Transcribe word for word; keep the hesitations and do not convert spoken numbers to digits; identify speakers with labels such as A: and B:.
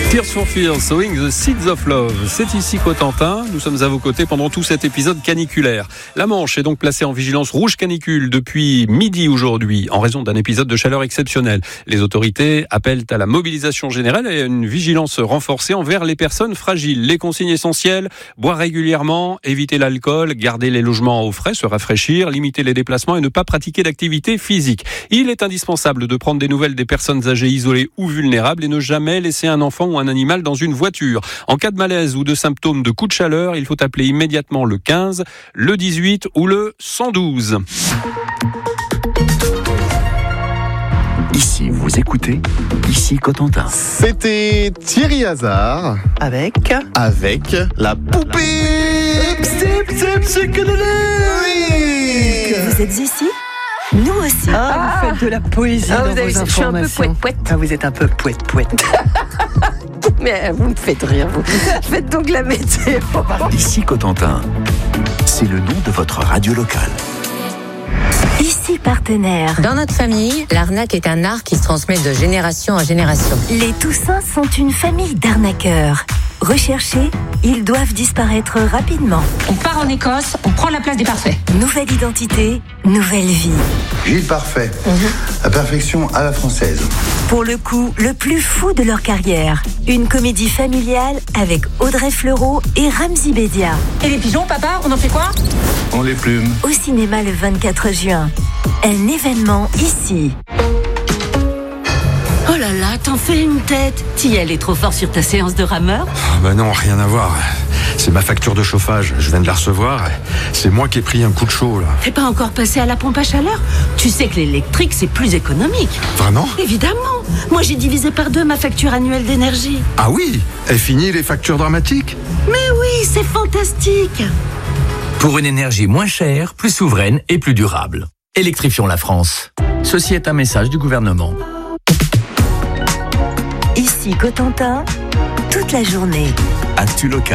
A: Tears for Fears, Sowing the Seeds of Love. C'est ici Cotentin. Nous sommes à vos côtés pendant tout cet épisode caniculaire. La Manche est donc placée en vigilance rouge canicule depuis midi aujourd'hui, en raison d'un épisode de chaleur exceptionnel. Les autorités appellent à la mobilisation générale et à une vigilance renforcée envers les personnes fragiles. Les consignes essentielles: boire régulièrement, éviter l'alcool, garder les logements au frais, se rafraîchir, limiter les déplacements et ne pas pratiquer d'activité physique. Il est indispensable de prendre des nouvelles des personnes âgées isolées ou vulnérables et ne jamais laisser un enfant ou un animal dans une voiture. En cas de malaise ou de symptômes de coup de chaleur, il faut appeler immédiatement le quinze, le dix-huit ou le cent douze.
B: Ici, vous écoutez, ici Cotentin.
C: C'était Thierry Hazard
D: Avec
C: avec la poupée. Oui.
E: Vous êtes ici ? Nous aussi.
D: Ah,
E: Ah.
D: vous faites de la poésie
E: Ah,
D: dans
E: vous avez-
D: vos
E: je suis un peu
D: informations.
E: poète-poète.
D: Ah, vous êtes un peu poète-poète.
E: Mais vous me faites rire, vous. Faites donc la météo.
B: Ici Cotentin, c'est le nom de votre radio locale.
E: Ici partenaire.
F: Dans notre famille, l'arnaque est un art qui se transmet de génération en génération.
E: Les Toussins sont une famille d'arnaqueurs. Recherchés, ils doivent disparaître rapidement.
G: On part en Écosse, on prend la place des parfaits.
E: Nouvelle identité, nouvelle vie.
H: Gilles Parfait, la perfection à la française.
E: Pour le coup, le plus fou de leur carrière. Une comédie familiale avec Audrey Fleurot et Ramzy Bédia.
G: Et les pigeons, papa, on en fait quoi?
H: On les plume.
E: Au cinéma le vingt-quatre juin. Un événement ici.
I: Oh là là, t'en fais une tête. T'y est trop fort sur ta séance de rameur.
J: Ah bah non, rien à voir. C'est ma facture de chauffage, je viens de la recevoir. C'est moi qui ai pris un coup de chaud, là.
I: T'es pas encore passé à la pompe à chaleur? Tu sais que l'électrique, c'est plus économique.
J: Vraiment?
I: Évidemment. Moi, j'ai divisé par deux ma facture annuelle d'énergie.
J: Ah oui? Est fini les factures dramatiques?
I: Mais oui, c'est fantastique.
B: Pour une énergie moins chère, plus souveraine et plus durable. Électrifions la France. Ceci est un message du gouvernement.
E: Ici Cotentin, toute la journée.
B: Actu local.